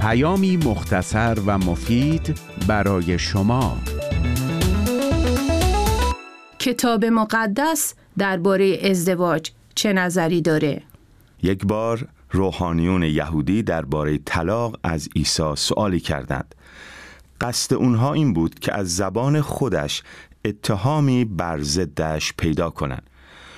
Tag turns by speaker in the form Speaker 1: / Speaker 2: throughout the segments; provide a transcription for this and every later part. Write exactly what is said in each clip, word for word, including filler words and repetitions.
Speaker 1: پیامی مختصر و مفید برای شما.
Speaker 2: کتاب مقدس درباره ازدواج چه نظری داره؟
Speaker 3: یک بار روحانیون یهودی درباره طلاق از عیسی سوالی کردند. قصد اونها این بود که از زبان خودش اتهامی بر ضدش پیدا کنند.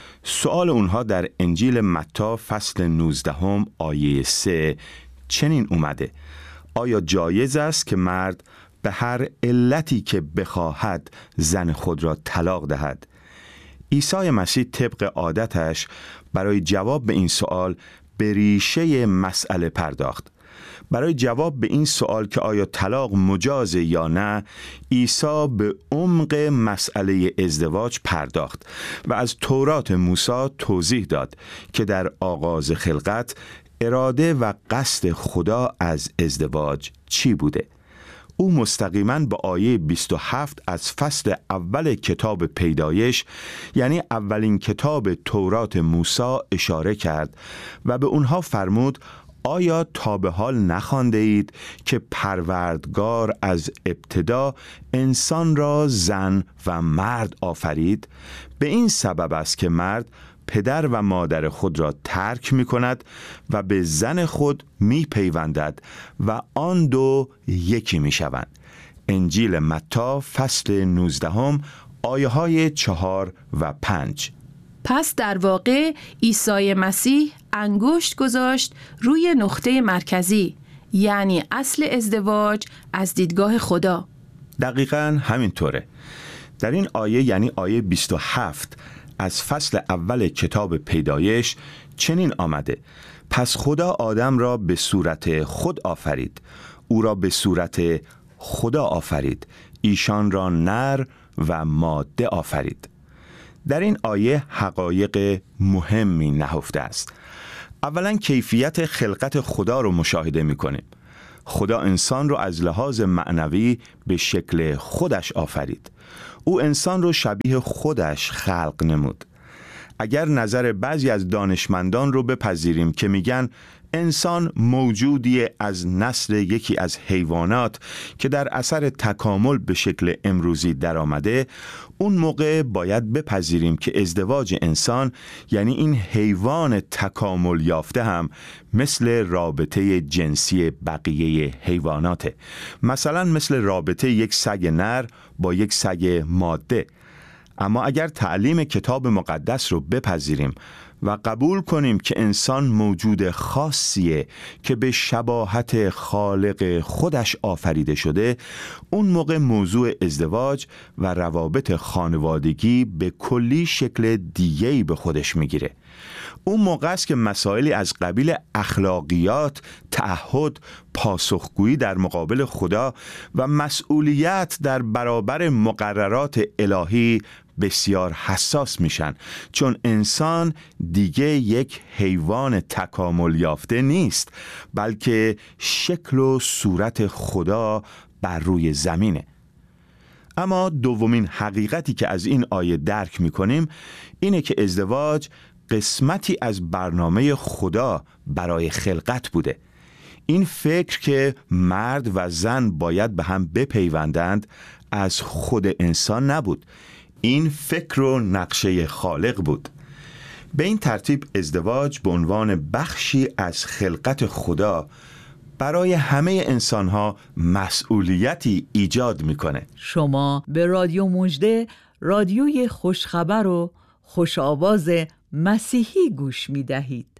Speaker 3: سوال اونها در انجیل متی فصل نوزدهم آیه سه چنین اومده: آیا جایز است که مرد به هر علتی که بخواهد زن خود را طلاق دهد؟ عیسی مسیح طبق عادتش برای جواب به این سوال به ریشه مسئله پرداخت. برای جواب به این سوال که آیا طلاق مجازه یا نه، عیسی به عمق مسئله ازدواج پرداخت و از تورات موسی توضیح داد که در آغاز خلقت اراده و قصد خدا از ازدواج چی بوده. او مستقیما به آیه بیست و هفت از فصل اول کتاب پیدایش، یعنی اولین کتاب تورات موسی، اشاره کرد و به اونها فرمود: آیا تا به حال نخوانده اید که پروردگار از ابتدا انسان را زن و مرد آفرید؟ به این سبب است که مرد پدر و مادر خود را ترک می کند و به زن خود می پیوندد و آن دو یکی می شوند. انجیل متی فصل نوزدهم آیه های چهار و پنج.
Speaker 2: پس در واقع عیسی مسیح انگشت گذاشت روی نقطه مرکزی، یعنی اصل ازدواج از دیدگاه خدا.
Speaker 3: دقیقاً همینطوره. در این آیه، یعنی آیه بیست و هفت از فصل اول کتاب پیدایش، چنین آمده: پس خدا آدم را به صورت خود آفرید، او را به صورت خدا آفرید، ایشان را نر و ماده آفرید. در این آیه حقایق مهمی نهفته است. اولا کیفیت خلقت خدا رو مشاهده می‌کنیم. خدا انسان رو از لحاظ معنوی به شکل خودش آفرید. او انسان رو شبیه خودش خلق نمود. اگر نظر بعضی از دانشمندان رو بپذیریم که میگن انسان موجودی از نسل یکی از حیوانات که در اثر تکامل به شکل امروزی در آمده، اون موقع باید بپذیریم که ازدواج انسان، یعنی این حیوان تکامل یافته، هم مثل رابطه جنسی بقیه حیواناته. مثلا مثل رابطه یک سگ نر با یک سگ ماده. اما اگر تعلیم کتاب مقدس رو بپذیریم و قبول کنیم که انسان موجود خاصیه که به شباهت خالق خودش آفریده شده، اون موقع موضوع ازدواج و روابط خانوادگی به کلی شکل دیگه‌ای به خودش میگیره. اون موقع است که مسائلی از قبیل اخلاقیات، تعهد، پاسخگویی در مقابل خدا و مسئولیت در برابر مقررات الهی بسیار حساس میشن، چون انسان دیگه یک حیوان تکامل یافته نیست، بلکه شکل و صورت خدا بر روی زمینه. اما دومین حقیقتی که از این آیه درک میکنیم اینه که ازدواج قسمتی از برنامه خدا برای خلقت بوده. این فکر که مرد و زن باید به هم بپیوندند از خود انسان نبود. این فکر و نقشه خالق بود. به این ترتیب ازدواج به عنوان بخشی از خلقت خدا برای همه انسانها مسئولیتی ایجاد میکنه.
Speaker 4: شما به رادیو مژده، رادیوی خوشخبر و خوش آواز مسیحی گوش میدهید.